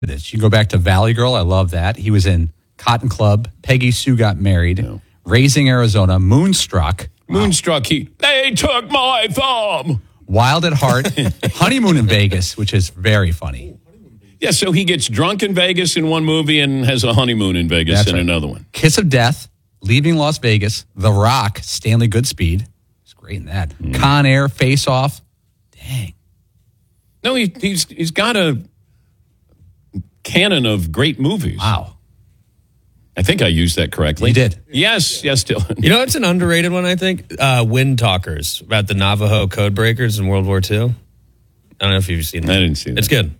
this. You can go back to Valley Girl. I love that. He was in Cotton Club, Peggy Sue Got Married, Raising Arizona, Moonstruck. Moonstruck, they took my thumb. Wild at Heart, Honeymoon in Vegas, which is very funny. Yeah, so he gets drunk in Vegas in one movie and has a honeymoon in Vegas in another one. Kiss of Death, Leaving Las Vegas, The Rock, Stanley Goodspeed. He's great in that. Con Air, Face Off. Dang. No, he's got a canon of great movies. Wow. I think I used that correctly. You did. Yes, Dylan. You know, it's an underrated one, I think. Wind Talkers, about the Navajo code breakers in World War II. I don't know if you've seen that. I didn't see that. It's good.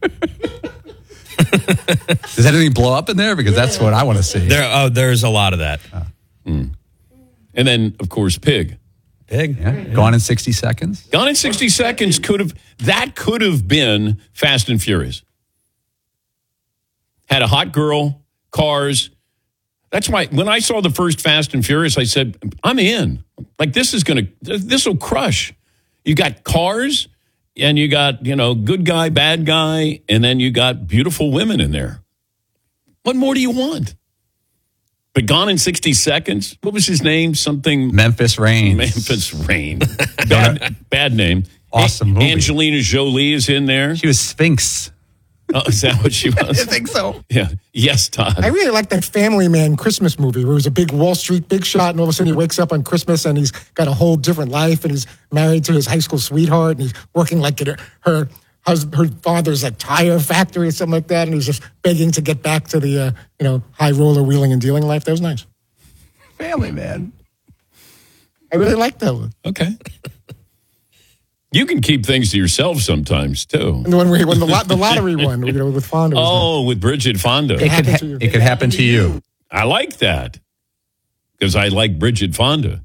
Does anything blow up in there? Because that's what I want to see. There's a lot of that. And then, of course, Pig. Pig. Yeah. Gone in 60 Seconds. Gone in 60 Seconds could have been Fast and Furious. Had a hot girl, cars. That's why when I saw the first Fast and Furious, I said, I'm in. Like, this will crush. You got cars, and you got, good guy, bad guy, and then you got beautiful women in there. What more do you want? But Gone in 60 Seconds, what was his name? Something. Memphis Rain. Memphis Rain. Bad name. Awesome movie. Angelina Jolie is in there. She was Sphinx. Oh, is that what she was? I think so. Yeah. Yes, Todd. I really like that Family Man Christmas movie where he was a big Wall Street big shot, and all of a sudden he wakes up on Christmas and he's got a whole different life, and he's married to his high school sweetheart, and he's working like at her father's tire factory or something like that, and he's just begging to get back to the high roller wheeling and dealing life. That was nice. Family Man. I really like that one. Okay. You can keep things to yourself sometimes, too. And the one where he won the lottery one, with Fonda. Oh, with Bridget Fonda. It could happen to you. I like that because I like Bridget Fonda.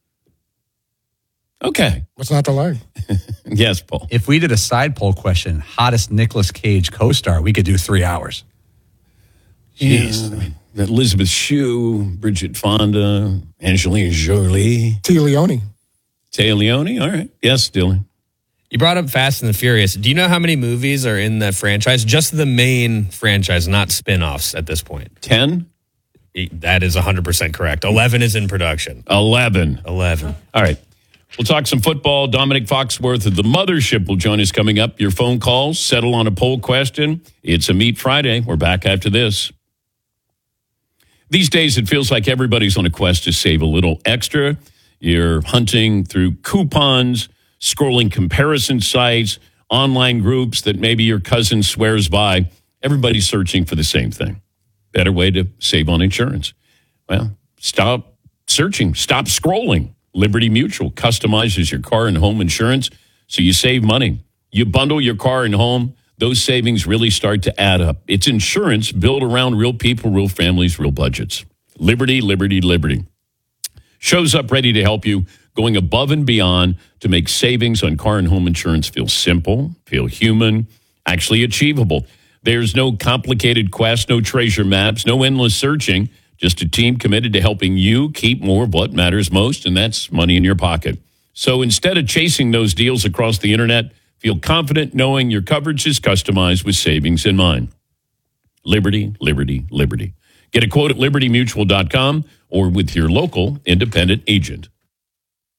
Okay. What's not to like? Yes, Paul. If we did a side poll question, hottest Nicolas Cage co-star, we could do 3 hours. Jeez. Yeah. Elizabeth Shue, Bridget Fonda, Angelina Jolie. Tia Leone. Tia Leone, all right. Yes, Dylan. You brought up Fast and the Furious. Do you know how many movies are in that franchise? Just the main franchise, not spin-offs at this point. 10? That is 100% correct. 11 is in production. 11. All right. We'll talk some football. Dominic Foxworth of the Mothership will join us coming up. Your phone calls, settle on a poll question. It's a Meat Friday. We're back after this. These days, it feels like everybody's on a quest to save a little extra. You're hunting through coupons, scrolling comparison sites, online groups that maybe your cousin swears by. Everybody's searching for the same thing. Better way to save on insurance. Well, stop searching. Stop scrolling. Liberty Mutual customizes your car and home insurance so you save money. You bundle your car and home, those savings really start to add up. It's insurance built around real people, real families, real budgets. Liberty, Liberty, Liberty. Shows up ready to help you, going above and beyond to make savings on car and home insurance feel simple, feel human, actually achievable. There's no complicated quest, no treasure maps, no endless searching, just a team committed to helping you keep more of what matters most, and that's money in your pocket. So instead of chasing those deals across the internet, feel confident knowing your coverage is customized with savings in mind. Liberty, Liberty, Liberty. Get a quote at libertymutual.com or with your local independent agent.